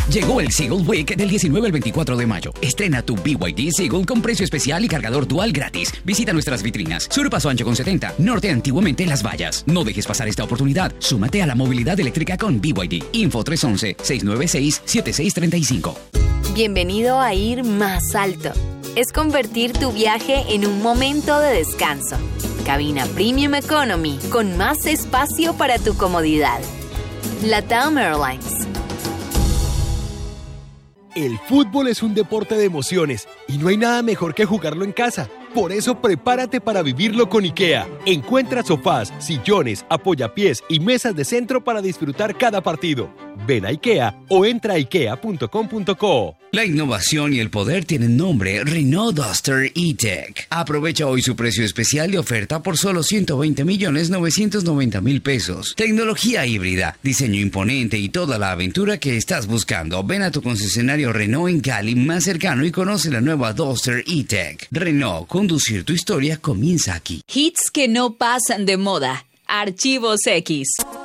Llegó el Seagull Week del 19 al 24 de mayo. Estrena tu BYD Seagull con precio especial y cargador dual gratis. Visita nuestras vitrinas. Sur Paso Ancho con 70, Norte Antiguamente Las Vallas. No dejes pasar esta oportunidad. Súmate a la movilidad eléctrica con BYD. Info 311-696-7635. Bienvenido a Ir Más Alto. Es convertir tu viaje en un momento de descanso. Cabina Premium Economy con más espacio para tu comodidad. LATAM Airlines. El fútbol es un deporte de emociones y no hay nada mejor que jugarlo en casa. Por eso prepárate para vivirlo con IKEA. Encuentra sofás, sillones, apoyapiés y mesas de centro para disfrutar cada partido. Ven a IKEA o entra a ikea.com.co. La innovación y el poder tienen nombre: Renault Duster E-Tech. Aprovecha hoy su precio especial de oferta por solo 120.990.000 pesos. Tecnología híbrida, diseño imponente y toda la aventura que estás buscando. Ven a tu concesionario Renault en Cali más cercano y conoce la nueva Duster E-Tech. Renault, conducir tu historia comienza aquí. Hits que no pasan de moda. Archivos X.